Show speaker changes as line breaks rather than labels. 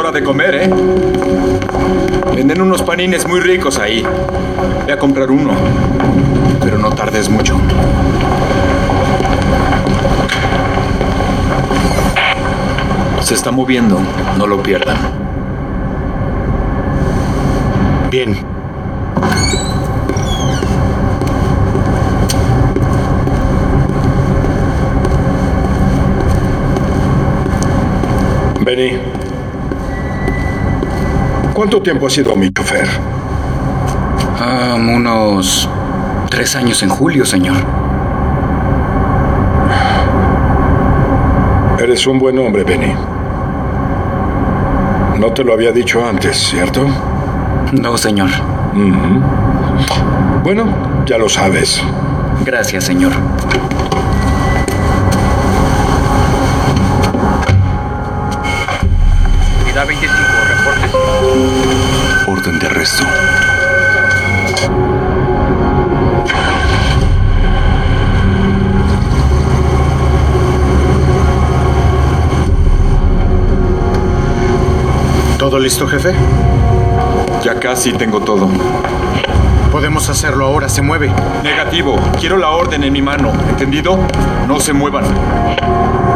hora de comer, ¿eh? Venden unos panines muy ricos ahí. Voy a comprar uno. Pero no tardes mucho. Se está moviendo. No lo pierdan.
Bien. Benny, ¿cuánto tiempo has sido mi chofer?
Unos 3 años en julio, señor.
Eres un buen hombre, Benny. No te lo había dicho antes, ¿cierto?
No, señor.
Bueno, ya lo sabes.
Gracias, señor.
Unidad 25, reportes.
Orden de arresto.
¿Todo listo, jefe?
Ya casi tengo todo.
Podemos hacerlo ahora, se mueve.
Negativo. Quiero la orden en mi mano. ¿Entendido? No se muevan.